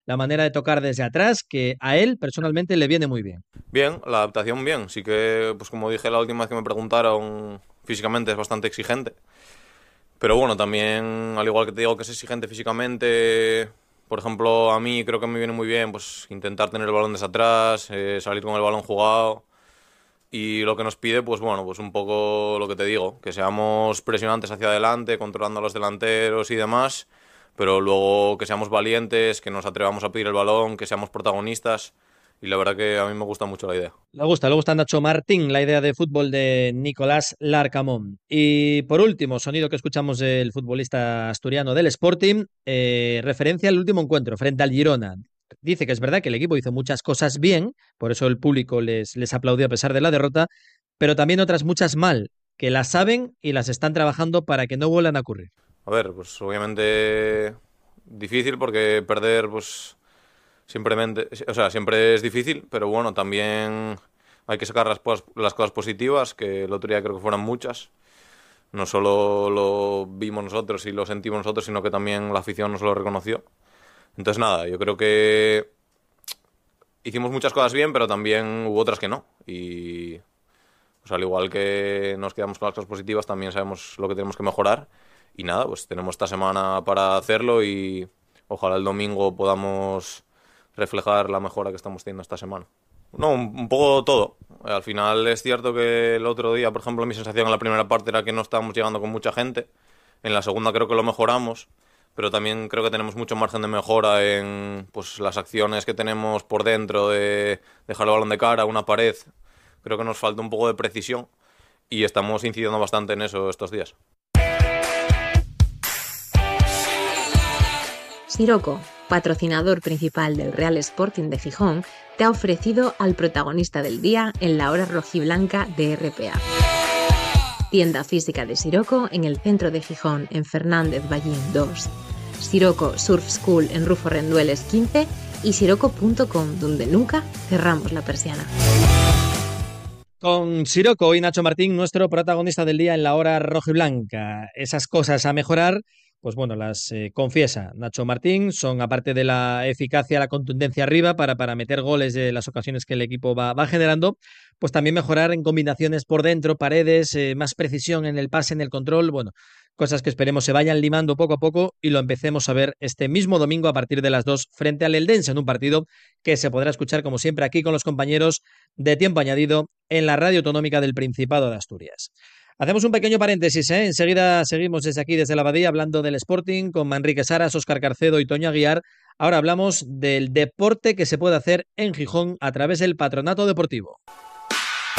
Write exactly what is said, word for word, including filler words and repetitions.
la manera de tocar desde atrás, que a él personalmente le viene muy bien. Bien, la adaptación bien. Sí que, pues como dije la última vez que me preguntaron, físicamente es bastante exigente. Pero bueno, también, al igual que te digo que es exigente físicamente, por ejemplo, a mí creo que me viene muy bien pues intentar tener el balón desde atrás, eh, salir con el balón jugado. Y lo que nos pide, pues bueno, pues un poco lo que te digo, que seamos presionantes hacia adelante, controlando a los delanteros y demás, pero luego que seamos valientes, que nos atrevamos a pedir el balón, que seamos protagonistas. Y la verdad que a mí me gusta mucho la idea. Le gusta, le gusta a Nacho Martín la idea de fútbol de Nicolás Larcamón. Y por último, sonido que escuchamos del futbolista asturiano del Sporting, eh, referencia al último encuentro frente al Girona. Dice que es verdad que el equipo hizo muchas cosas bien, por eso el público les, les aplaudió a pesar de la derrota, pero también otras muchas mal, que las saben y las están trabajando para que no vuelvan a ocurrir. A ver, pues obviamente difícil porque perder, pues simplemente, o sea, siempre es difícil, pero bueno, también hay que sacar las, cosas- las cosas positivas, que el otro día creo que fueron muchas. No solo lo vimos nosotros y lo sentimos nosotros, sino que también la afición nos lo reconoció. Entonces nada, yo creo que hicimos muchas cosas bien, pero también hubo otras que no. Y pues, al igual que nos quedamos con las cosas positivas, también sabemos lo que tenemos que mejorar. Y nada, pues tenemos esta semana para hacerlo y ojalá el domingo podamos reflejar la mejora que estamos teniendo esta semana. No, un, un poco todo. Al final es cierto que el otro día, por ejemplo, mi sensación en la primera parte era que no estábamos llegando con mucha gente. En la segunda creo que lo mejoramos, pero también creo que tenemos mucho margen de mejora en pues las acciones que tenemos por dentro de dejar el balón de cara, una pared. Creo que nos falta un poco de precisión y estamos incidiendo bastante en eso estos días. Siroco, patrocinador principal del Real Sporting de Gijón, te ha ofrecido al protagonista del día en la hora rojiblanca de R P A. Tienda física de Siroco en el centro de Gijón, en Fernández Ballín dos. Siroco Surf School en Rufo Rendueles quince y siroco punto com, donde nunca cerramos la persiana. Con Siroco y Nacho Martín, nuestro protagonista del día en la hora rojiblanca. Esas cosas a mejorar, pues bueno, las eh, confiesa Nacho Martín, son aparte de la eficacia, la contundencia arriba para, para meter goles de las ocasiones que el equipo va, va generando, pues también mejorar en combinaciones por dentro, paredes, eh, más precisión en el pase, en el control, bueno, cosas que esperemos se vayan limando poco a poco y lo empecemos a ver este mismo domingo a partir de las dos frente al Eldense, en un partido que se podrá escuchar como siempre aquí con los compañeros de Tiempo Añadido en la Radio Autonómica del Principado de Asturias. Hacemos un pequeño paréntesis, ¿eh? Enseguida seguimos desde aquí, desde la Abadía, hablando del Sporting con Manrique Saras, Óscar Carcedo y Toño Aguiar. Ahora hablamos del deporte que se puede hacer en Gijón a través del Patronato Deportivo.